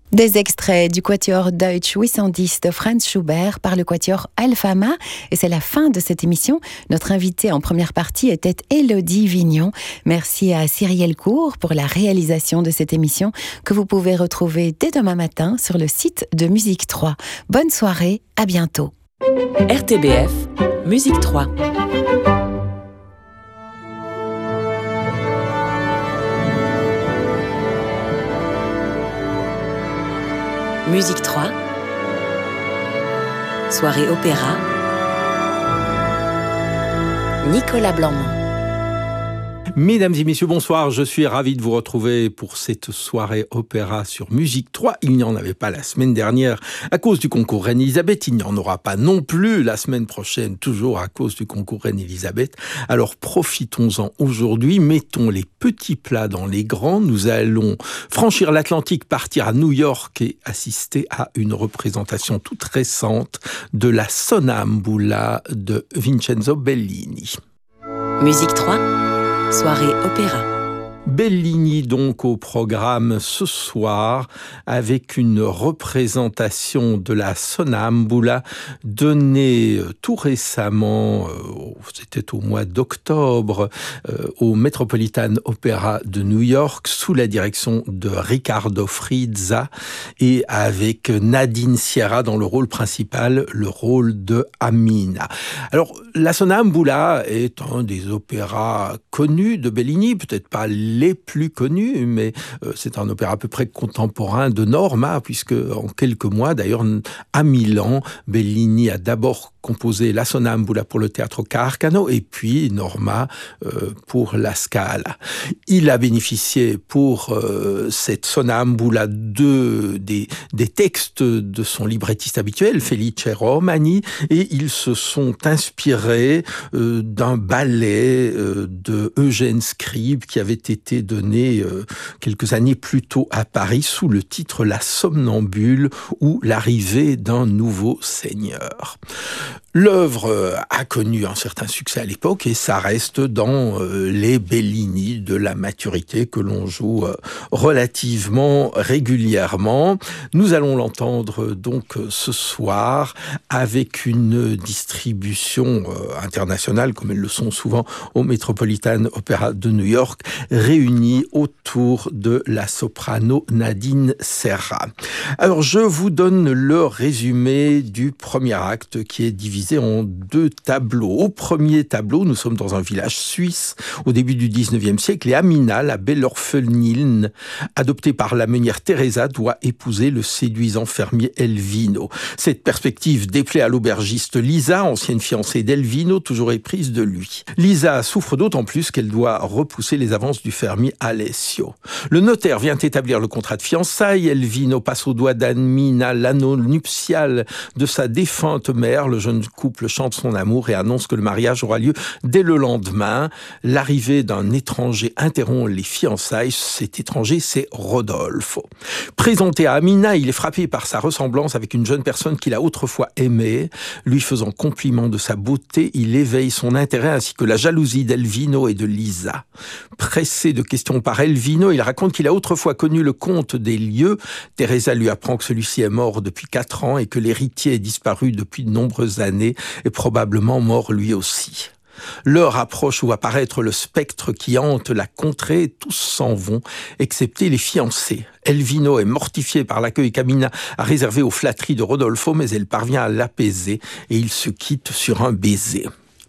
Des extraits du quatuor Deutsch 810 de Franz Schubert par le quatuor Alfama. Et c'est la fin de cette émission. Notre invitée en première partie était Élodie Vignon. Merci à Cyrielle Cour pour la réalisation de cette émission que vous pouvez retrouver dès demain matin sur le site de Musique 3. Bonne soirée, à bientôt. RTBF, Musique 3. Musique 3, soirée opéra, Nicolas Blanmont. Mesdames et messieurs, bonsoir. Je suis ravi de vous retrouver pour cette soirée opéra sur Musique 3. Il n'y en avait pas la semaine dernière à cause du concours Reine-Élisabeth. Il n'y en aura pas non plus la semaine prochaine, toujours à cause du concours Reine-Élisabeth. Alors profitons-en aujourd'hui. Mettons les petits plats dans les grands. Nous allons franchir l'Atlantique, partir à New York et assister à une représentation toute récente de la Sonnambula de Vincenzo Bellini. Musique 3. Soirée opéra. Bellini donc au programme ce soir avec une représentation de la Sonnambula donnée tout récemment, c'était au mois d'octobre, au Metropolitan Opera de New York sous la direction de Riccardo Frizza et avec Nadine Sierra dans le rôle principal, le rôle de Amina. Alors la Sonnambula est un des opéras connus de Bellini, peut-être pas les plus connus, mais c'est un opéra à peu près contemporain de Norma, puisque en quelques mois, d'ailleurs, à Milan, Bellini a d'abord composé la Sonnambula pour le théâtre Carcano et puis Norma pour la Scala. Il a bénéficié pour cette Sonnambula des textes de son librettiste habituel, Felice Romani, et ils se sont inspirés d'un ballet de Eugène Scribe qui avait été donné quelques années plus tôt à Paris sous le titre La Somnambule ou l'arrivée d'un nouveau seigneur. L'œuvre a connu un certain succès à l'époque et ça reste dans les Bellini de la maturité que l'on joue relativement régulièrement. Nous allons l'entendre donc ce soir avec une distribution internationale, comme elles le sont souvent au Metropolitan Opera de New York, réunie autour de la soprano Nadine Serra. Alors je vous donne le résumé du premier acte qui est divisé en deux tableaux. Au premier tableau, nous sommes dans un village suisse au début du 19e siècle et Amina, la belle orpheline, adoptée par la meunière Teresa, doit épouser le séduisant fermier Elvino. Cette perspective déplaît à l'aubergiste Lisa, ancienne fiancée d'Elvino, toujours éprise de lui. Lisa souffre d'autant plus qu'elle doit repousser les avances du fermier Alessio. Le notaire vient établir le contrat de fiançailles. Elvino passe au doigt d'Amina l'anneau nuptial de sa défunte mère. Le jeune couple chante son amour et annonce que le mariage aura lieu dès le lendemain. L'arrivée d'un étranger interrompt les fiançailles. Cet étranger, c'est Rodolfo. Présenté à Amina, il est frappé par sa ressemblance avec une jeune personne qu'il a autrefois aimée. Lui faisant compliment de sa beauté, il éveille son intérêt ainsi que la jalousie d'Elvino et de Lisa. Pressé de questions par Elvino, il raconte qu'il a autrefois connu le comte des lieux. Teresa lui apprend que celui-ci est mort depuis 4 ans et que l'héritier est disparu depuis de nombreuses années et probablement mort lui aussi. L'heure approche où apparaître le spectre qui hante la contrée. Tous s'en vont, excepté les fiancés. Elvino est mortifié par l'accueil qu'Amina a réservé aux flatteries de Rodolfo, mais elle parvient à l'apaiser et ils se quittent sur un baiser.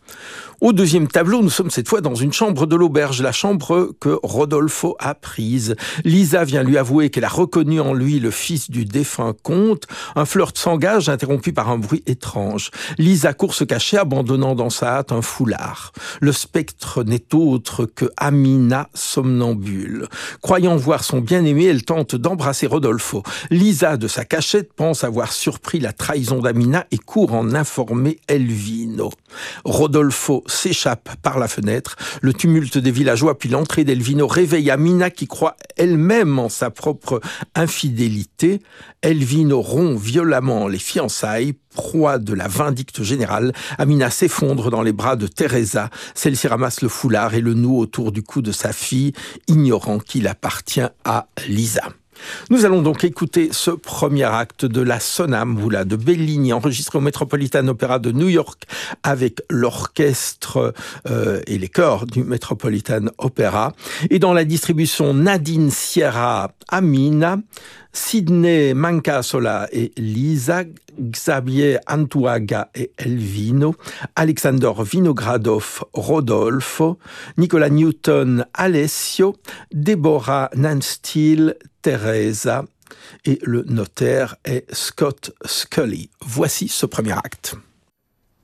Au deuxième tableau, nous sommes cette fois dans une chambre de l'auberge, la chambre que Rodolfo a prise. Lisa vient lui avouer qu'elle a reconnu en lui le fils du défunt comte. Un flirt s'engage, interrompu par un bruit étrange. Lisa court se cacher, abandonnant dans sa hâte un foulard. Le spectre n'est autre que Amina somnambule. Croyant voir son bien-aimé, elle tente d'embrasser Rodolfo. Lisa, de sa cachette, pense avoir surpris la trahison d'Amina et court en informer Elvino. Rodolfo s'échappe par la fenêtre. Le tumulte des villageois puis l'entrée d'Elvino réveille Amina qui croit elle-même en sa propre infidélité. Elvino rompt violemment les fiançailles. Proie de la vindicte générale, Amina s'effondre dans les bras de Teresa. Celle-ci ramasse le foulard et le noue autour du cou de sa fille, ignorant qu'il appartient à Lisa. Nous allons donc écouter ce premier acte de la Sonnambula de Bellini, enregistré au Metropolitan Opera de New York avec l'orchestre et les chœurs du Metropolitan Opera. Et dans la distribution Nadine Sierra Amina, Sidney Mancasola et Lisa, Xavier Antuaga et Elvino, Alexander Vinogradov Rodolfo, Nicolas Newton Alessio, Deborah Nansteel Teresa et le notaire est Scott Scully. Voici ce premier acte.